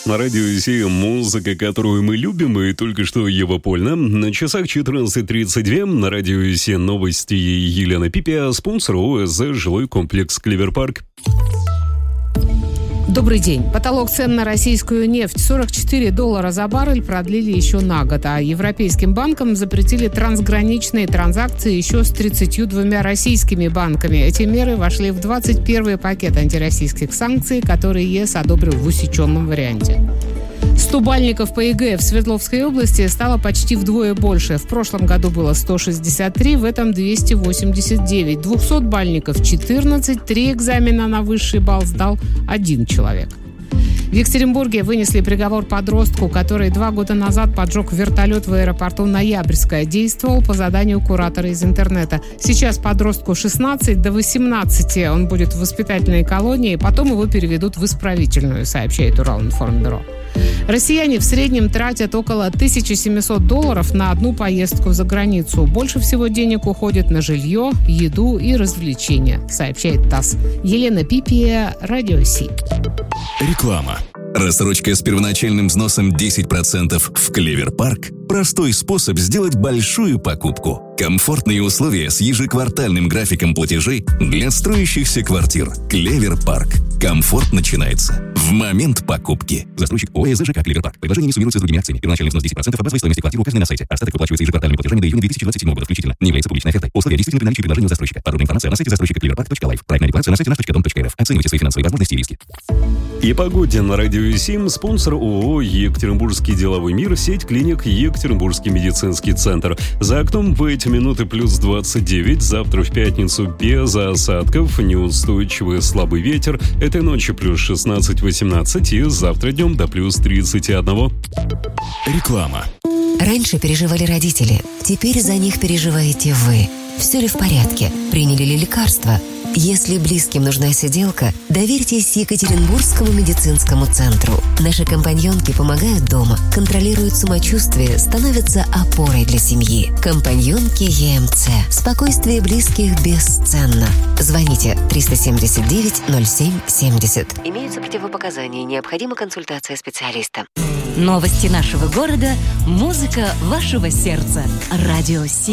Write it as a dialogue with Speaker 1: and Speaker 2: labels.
Speaker 1: На радио «Си» музыка, которую мы любим, и только что Ева Польна. На часах 14:32 на радио «Си» новости Елена Пипия, спонсор ОСЗ «Жилой комплекс Клевер-Парк».
Speaker 2: Добрый день. Потолок цен на российскую нефть $44 за баррель продлили еще на год, а европейским банкам запретили трансграничные транзакции еще с 32 российскими банками. Эти меры вошли в 21-й пакет антироссийских санкций, который ЕС одобрил в усеченном варианте. 100 бальников по ЕГЭ в Свердловской области стало почти вдвое больше. В прошлом году было 163, в этом 289. 200 бальников 14, 3 экзамена на высший балл сдал 1 человек. В Екатеринбурге вынесли приговор подростку, который 2 года назад поджег вертолет в аэропорту Ноябрьское. Действовал по заданию куратора из интернета. Сейчас подростку 16 до 18. Он будет в воспитательной колонии, потом его переведут в исправительную, сообщает Уралинформбюро. Россияне в среднем тратят около $1700 на одну поездку за границу. Больше всего денег уходит на жилье, еду и развлечения, сообщает ТАСС. Елена Пипия, Радио Си.
Speaker 3: Реклама. Рассрочка с первоначальным взносом 10% в Клевер-Парк – простой способ сделать большую покупку. Комфортные условия с ежеквартальным графиком платежей для строящихся квартир. Клевер-Парк. Комфорт начинается в момент покупки. Застройщик ОСЗ ЖК Клевер-Парк. Предложение не суммируется с другими акциями. Первоначальный взнос 10% от базовой стоимости квартиры указанной на сайте. Остаток выплачивается ежеквартальными платежами до июня 2027 года включительно. Не является публичной офертой. Условия действительно при наличии предложения у застройщика. Подробная информация на сайте застройщика cleverpark.life. Проектная декларация на сайте nash.dom.rf. Оценивайте свои финансовые возможности и риски.
Speaker 1: И погоде на радио «Си», спонсор ООО «Екатеринбургский деловой мир», сеть клиник «Екатеринбургский медицинский центр». За окном в эти минуты плюс 29, завтра в пятницу без осадков, неустойчивый слабый ветер, этой ночью плюс 16-18 и завтра днем до плюс 31.
Speaker 3: Реклама.
Speaker 4: Раньше переживали родители, теперь за них переживаете вы. Все ли в порядке? Приняли ли лекарства? Если близким нужна сиделка, доверьтесь Екатеринбургскому медицинскому центру. Наши компаньонки помогают дома, контролируют самочувствие, становятся опорой для семьи. Компаньонки ЕМЦ. Спокойствие близких бесценно. Звоните 379-07-70. Имеются противопоказания, необходима консультация специалиста.
Speaker 5: Новости нашего города, музыка вашего сердца. Радио Си.